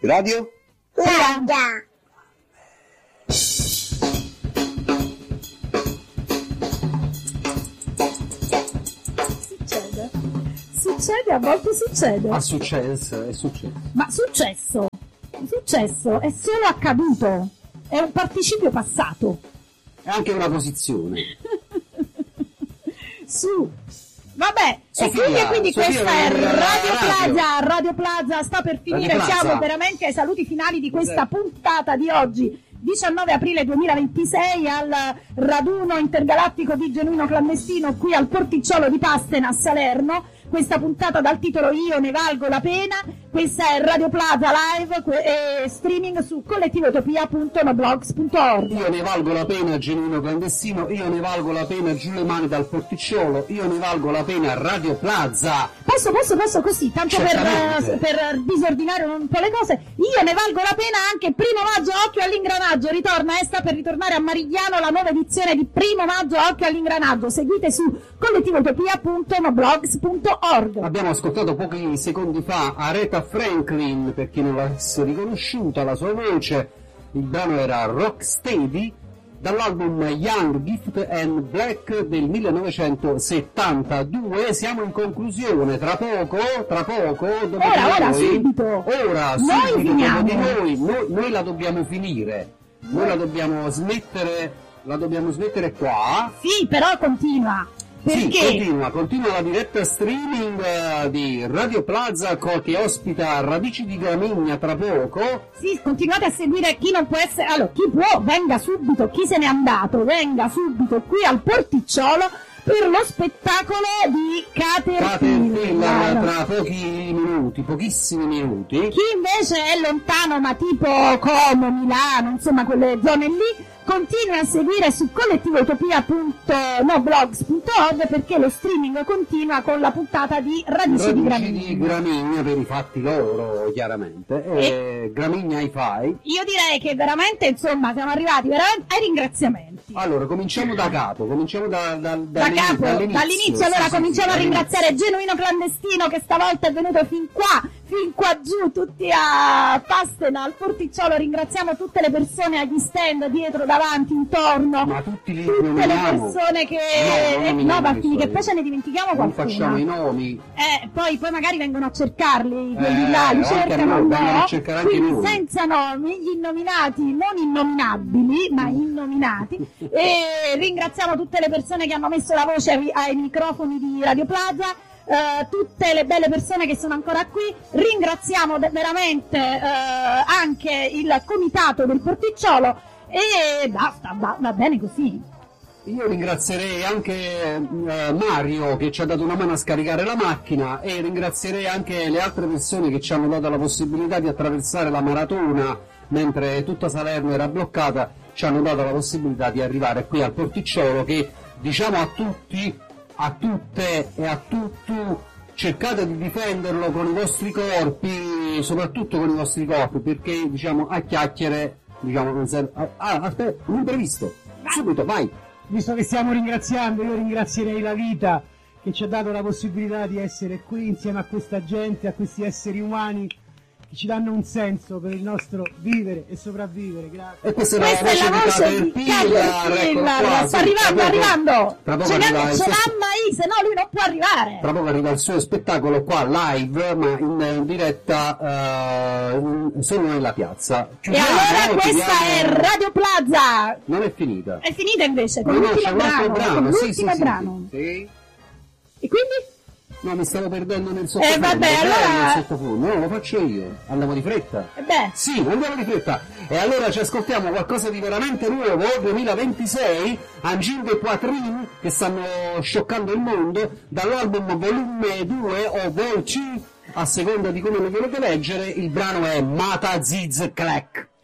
Radio Plaza. Succede, a volte succede. è successo. Ma successo è solo accaduto, è un participio passato. È anche una posizione. Su. Vabbè, Sofia, e quindi Sofia, questa è radio. Radio Plaza sta per finire, Radio Plaza. siamo veramente ai saluti finali di questa puntata di oggi, 19 aprile 2026, al raduno intergalattico di Genuino Clandestino qui al Porticciolo di Pastena a Salerno. Questa puntata dal titolo Io ne valgo la pena. Questa è Radio Plaza Live e streaming su collettivotopia.noblogs.org. Io ne valgo la pena Genuino Clandestino, io ne valgo la pena Giù le mani dal Porticciolo, io ne valgo la pena Radio Plaza. Posso così, tanto per disordinare un po' le cose. Io ne valgo la pena anche Primo Maggio, occhio all'ingranaggio. Ritorna, sta per ritornare a Marigliano la nuova edizione di Primo Maggio, occhio all'ingranaggio. Seguite su collettivotopia.noblogs.org. Abbiamo ascoltato pochi secondi fa Aretha Franklin, per chi non l'avesse riconosciuta la sua voce. Il brano era Rocksteady dall'album Young, Gifted and Black del 1972. Siamo in conclusione, tra poco dopo ora subito dopo di noi la dobbiamo finire, noi la dobbiamo smettere qua. Sì, però continua. Perché? Sì, continua la diretta streaming di Radio Plaza che ospita Radici di Gramigna tra poco. Sì, continuate a seguire chi non può essere. Allora, chi può venga subito, chi se n'è andato venga subito qui al Porticciolo per lo spettacolo di Caterpillar tra pochissimi minuti. Chi invece è lontano, ma tipo Como, Milano, insomma quelle zone lì, continui a seguire su collettivotopia.noblogs.org perché lo streaming continua con la puntata di Radici di Gramigna per i fatti loro, chiaramente. Gramigna hi-fi. Io direi che veramente, insomma, siamo arrivati veramente ai ringraziamenti. Allora, cominciamo da capo, dall'inizio. Allora, cominciamo a ringraziare Genuino Clandestino che stavolta è venuto fin qua giù, tutti a Pastena, al Porticciolo. Ringraziamo tutte le persone agli stand, dietro, davanti, intorno. Ma tutte le persone che... che poi ce ne dimentichiamo qualcuno. Non facciamo i nomi. Poi magari vengono a cercarli, quelli là, li cercano, no? Quindi senza nomi, gli innominati, non innominabili, ma innominati. E ringraziamo tutte le persone che hanno messo la voce ai microfoni di Radio Plaza. Tutte le belle persone che sono ancora qui, ringraziamo veramente anche il comitato del Porticciolo e basta, va bene così. Io ringrazierei anche Mario che ci ha dato una mano a scaricare la macchina e ringrazierei anche le altre persone che ci hanno dato la possibilità di attraversare la maratona mentre tutta Salerno era bloccata, ci hanno dato la possibilità di arrivare qui al Porticciolo che diciamo a tutti, a tutte e a tutti, cercate di difenderlo con i vostri corpi, soprattutto con i vostri corpi, perché diciamo a chiacchiere non serve. Aspetta, un imprevisto, subito, vai. Visto che stiamo ringraziando, io ringrazierei la vita che ci ha dato la possibilità di essere qui insieme a questa gente, a questi esseri umani che ci danno un senso per il nostro vivere e sopravvivere. Grazie. E questa è la voce di Caterpillar. Sta arrivando. Tra poco ce arriva l'ha mai, se no lui non può arrivare. Tra poco arriva il suo spettacolo qua live, ma in diretta solo nella piazza. E allora questa è Radio Plaza. Non è finita. È finita invece con l'ultimo brano. Sì. E quindi? No, mi stavo perdendo nel sottofondo. Allora... No, lo faccio io. Andiamo di fretta. Sì, andiamo di fretta. E allora ci ascoltiamo qualcosa di veramente nuovo, 2026, Angine de Poitrine, che stanno scioccando il mondo, dall'album Volume 2 o Vol C, a seconda di come lo volete leggere. Il brano è Mata Ziz Clack.